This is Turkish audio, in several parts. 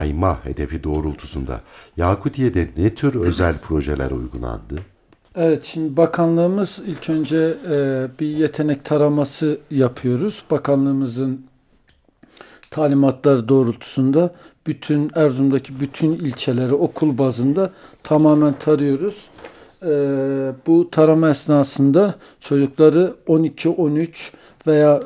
yayma hedefi doğrultusunda Yakutiye'de ne tür özel projeler uygulandı? Evet, şimdi bakanlığımız ilk önce bir yetenek taraması yapıyoruz. Bakanlığımızın talimatları doğrultusunda Erzurum'daki bütün ilçeleri okul bazında tamamen tarıyoruz. Bu tarama esnasında çocukları 12, 13 veya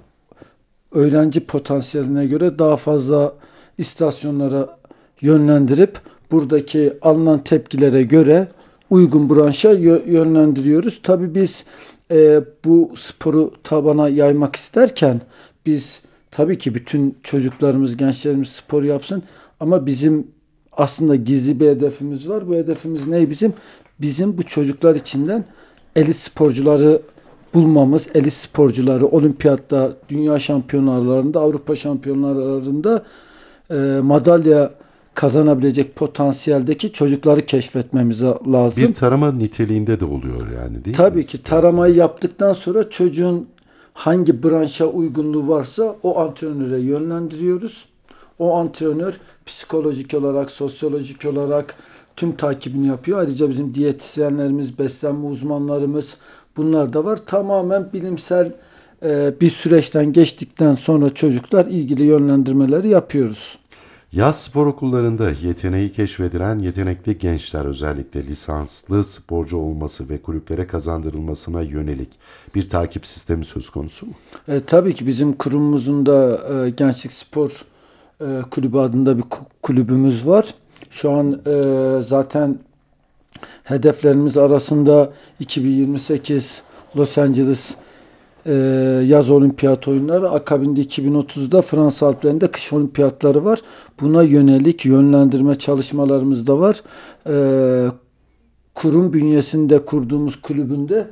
öğrenci potansiyeline göre daha fazla istasyonlara yönlendirip buradaki alınan tepkilere göre uygun branşa yönlendiriyoruz. Tabii biz bu sporu tabana yaymak isterken biz tabii ki bütün çocuklarımız, gençlerimiz spor yapsın ama bizim aslında gizli bir hedefimiz var. Bu hedefimiz ne bizim? Bizim bu çocuklar içinden elit sporcuları bulmamız, elit sporcuları olimpiyatta, dünya şampiyonlarında, Avrupa şampiyonlarında madalya kazanabilecek potansiyeldeki çocukları keşfetmemiz lazım. Bir tarama niteliğinde de oluyor yani, değil mi? Tabii ki taramayı yaptıktan sonra çocuğun hangi branşa uygunluğu varsa o antrenöre yönlendiriyoruz. O antrenör psikolojik olarak, sosyolojik olarak tüm takibini yapıyor. Ayrıca bizim diyetisyenlerimiz, beslenme uzmanlarımız bunlar da var. Tamamen bilimsel bir süreçten geçtikten sonra çocuklar ilgili yönlendirmeleri yapıyoruz. Yaz spor okullarında yeteneği keşfedilen yetenekli gençler özellikle lisanslı sporcu olması ve kulüplere kazandırılmasına yönelik bir takip sistemi söz konusu mu? Tabii ki bizim kurumumuzun da Gençlik Spor Kulübü adında bir kulübümüz var. Şu an zaten hedeflerimiz arasında 2028 Los Angeles yaz olimpiyat oyunları, akabinde 2030'da Fransa Alplerinde kış olimpiyatları var. Buna yönelik yönlendirme çalışmalarımız da var. Kurum bünyesinde kurduğumuz kulübünde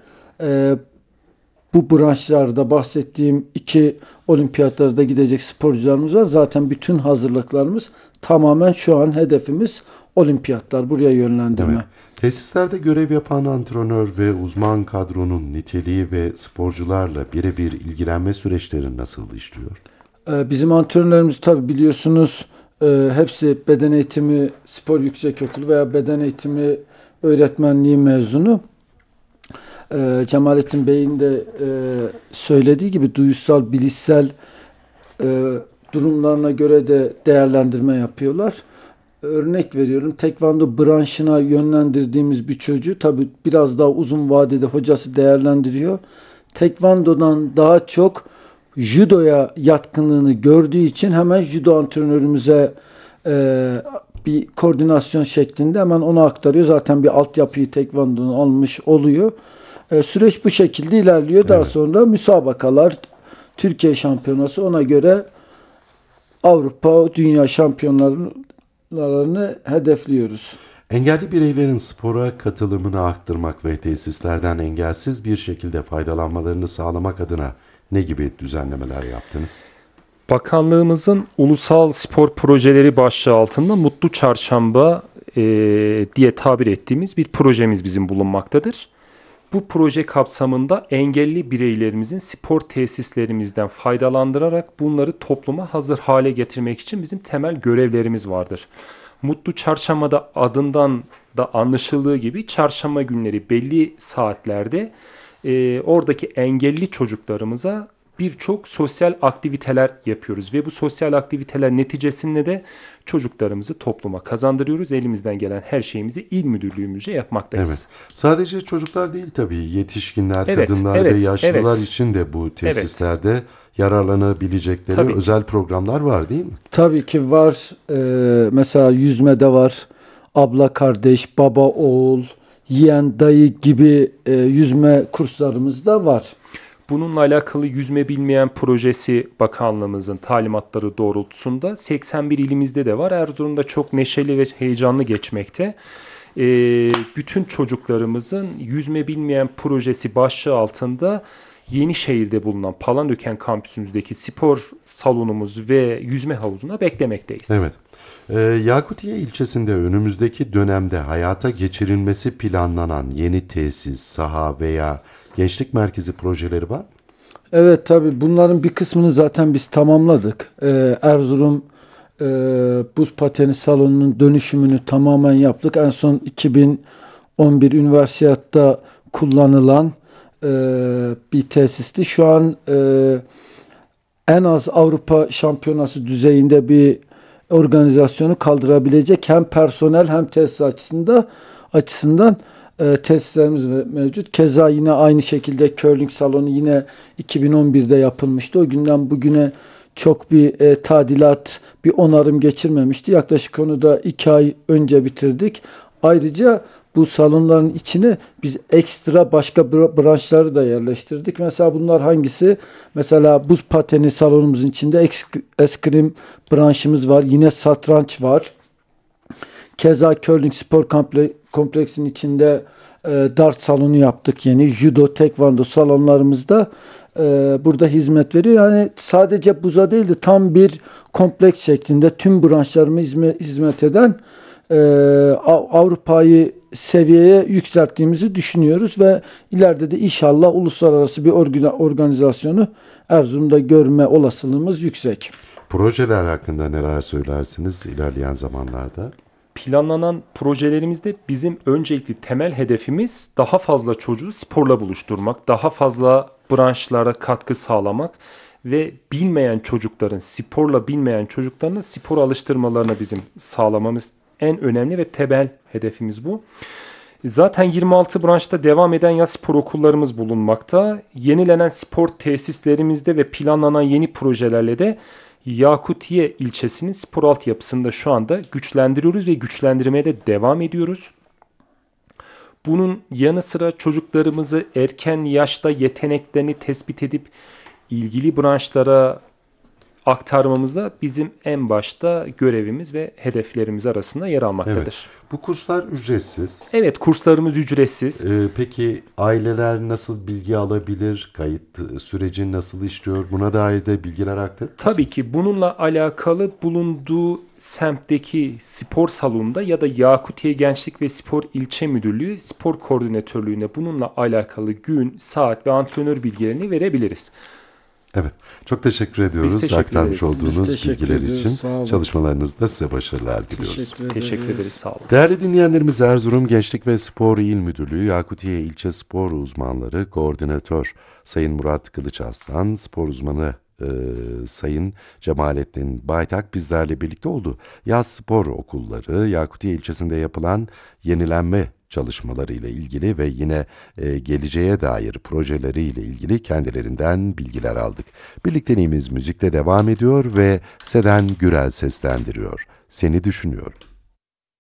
bu branşlarda bahsettiğim iki olimpiyatlarda gidecek sporcularımız var. Zaten bütün hazırlıklarımız tamamen şu an hedefimiz olimpiyatlar. Buraya yönlendirme. Evet. Tesislerde görev yapan antrenör ve uzman kadronun niteliği ve sporcularla birebir ilgilenme süreçleri nasıl işliyor? Bizim antrenörlerimiz tabii biliyorsunuz hepsi beden eğitimi spor yüksekokulu veya beden eğitimi öğretmenliği mezunu. Cemalettin Bey'in de söylediği gibi duyusal, bilişsel durumlarına göre de değerlendirme yapıyorlar. Örnek veriyorum, tekvando branşına yönlendirdiğimiz bir çocuğu tabii biraz daha uzun vadede hocası değerlendiriyor. Tekvandodan daha çok judoya yatkınlığını gördüğü için hemen judo antrenörümüze bir koordinasyon şeklinde hemen onu aktarıyor. Zaten bir altyapıyı tekvandodan almış oluyor. Süreç bu şekilde ilerliyor. Evet. Daha sonra müsabakalar, Türkiye şampiyonası, ona göre Avrupa, dünya şampiyonlarını hedefliyoruz. Engelli bireylerin spora katılımını arttırmak ve tesislerden engelsiz bir şekilde faydalanmalarını sağlamak adına ne gibi düzenlemeler yaptınız? Bakanlığımızın ulusal spor projeleri başlığı altında Mutlu Çarşamba diye tabir ettiğimiz bir projemiz bizim bulunmaktadır. Bu proje kapsamında engelli bireylerimizin spor tesislerimizden faydalandırarak bunları topluma hazır hale getirmek için bizim temel görevlerimiz vardır. Mutlu Çarşamba'da adından da anlaşıldığı gibi çarşamba günleri belli saatlerde oradaki engelli çocuklarımıza birçok sosyal aktiviteler yapıyoruz ve bu sosyal aktiviteler neticesinde de çocuklarımızı topluma kazandırıyoruz. Elimizden gelen her şeyimizi il müdürlüğümüzce yapmaktayız. Evet. Sadece çocuklar değil tabii, yetişkinler, evet, kadınlar evet, ve yaşlılar evet. için de bu tesislerde yararlanabilecekleri Tabii özel programlar var, değil mi? Tabii ki var. Mesela yüzmede var. Abla kardeş, baba oğul, yeğen dayı gibi yüzme kurslarımız da var. Bununla alakalı yüzme bilmeyen projesi bakanlığımızın talimatları doğrultusunda 81 ilimizde de var. Erzurum'da çok neşeli ve heyecanlı geçmekte. Bütün çocuklarımızın yüzme bilmeyen projesi başlığı altında Yenişehir'de bulunan Palandöken kampüsümüzdeki spor salonumuz ve yüzme havuzuna beklemekteyiz. Evet. Yakutiye ilçesinde önümüzdeki dönemde hayata geçirilmesi planlanan yeni tesis, saha veya gençlik merkezi projeleri var mı? Evet, tabii bunların bir kısmını zaten biz tamamladık. Erzurum buz pateni salonunun dönüşümünü tamamen yaptık. En son 2011 Üniversiyatta kullanılan bir tesisti. Şu an en az Avrupa Şampiyonası düzeyinde bir organizasyonu kaldırabilecek hem personel hem tesis açısından tesislerimiz mevcut. Keza yine aynı şekilde curling salonu yine 2011'de yapılmıştı. O günden bugüne çok bir tadilat, bir onarım geçirmemişti. Yaklaşık onu da 2 ay önce bitirdik. Ayrıca bu salonların içine biz ekstra başka branşları da yerleştirdik. Mesela bunlar hangisi? Mesela buz pateni salonumuzun içinde eskrim branşımız var. Yine satranç var. Keza curling spor kompleksinin içinde dart salonu yaptık yeni. Judo, tekvando salonlarımızda burada hizmet veriyor. Yani sadece buza değil de tam bir kompleks şeklinde tüm branşlarımı hizmet eden Avrupa'yı seviyeye yükselttiğimizi düşünüyoruz ve ileride de inşallah uluslararası bir organizasyonu Erzurum'da görme olasılığımız yüksek. Projeler hakkında neler söylersiniz ilerleyen zamanlarda? Planlanan projelerimizde bizim öncelikli temel hedefimiz daha fazla çocuğu sporla buluşturmak, daha fazla branşlara katkı sağlamak ve sporla bilmeyen çocukların spor alıştırmalarını bizim sağlamamız en önemli ve temel hedefimiz bu. Zaten 26 branşta devam eden yaz spor okullarımız bulunmakta. Yenilenen spor tesislerimizde ve planlanan yeni projelerle de Yakutiye ilçesinin spor altyapısını da şu anda güçlendiriyoruz ve güçlendirmeye de devam ediyoruz. Bunun yanı sıra çocuklarımızı erken yaşta yeteneklerini tespit edip ilgili branşlara aktarmamız da bizim en başta görevimiz ve hedeflerimiz arasında yer almaktadır. Evet. Bu kurslar ücretsiz. Evet, kurslarımız ücretsiz. Peki aileler nasıl bilgi alabilir? Kayıt süreci nasıl işliyor? Buna dair de bilgiler aktarır mısınız? Tabii ki bununla alakalı bulunduğu semtteki spor salonunda ya da Yakutiye Gençlik ve Spor İlçe Müdürlüğü Spor Koordinatörlüğü'ne bununla alakalı gün, saat ve antrenör bilgilerini verebiliriz. Evet. Çok teşekkür ediyoruz Biz teşekkür aktarmış ederiz. olduğunuz Biz teşekkür bilgiler ediyoruz. için. Sağ olun. Çalışmalarınızda size başarılar diliyoruz. Teşekkür ederiz. Sağ olun. Değerli dinleyenlerimiz, Erzurum Gençlik ve Spor İl Müdürlüğü Yakutiye İlçe Spor Uzmanları Koordinatör Sayın Murat Kılıçaslan, spor uzmanı Sayın Cemalettin Baytak bizlerle birlikte oldu. Yaz spor okulları Yakutiye ilçesinde yapılan yenilenme çalışmaları ile ilgili ve yine geleceğe dair projeleri ile ilgili kendilerinden bilgiler aldık. Birlikteliğimiz müzikle devam ediyor ve Seden Gürel seslendiriyor. Seni düşünüyorum.